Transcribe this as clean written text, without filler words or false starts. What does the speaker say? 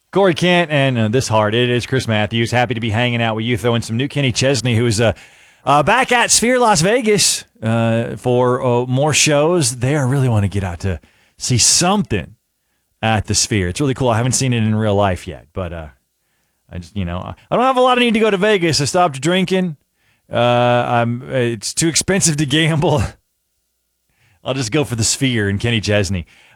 Corey Kent and this heart. It is Chris Matthews. Happy to be hanging out with you, throwing some new Kenny Chesney, who's back at Sphere Las Vegas for more shows. They really want to get out to see something at the Sphere. It's really cool. I haven't seen it in real life yet, but I just, I don't have a lot of need to go to Vegas. I stopped drinking. It's too expensive to gamble. I'll just go for the Sphere and Kenny Chesney.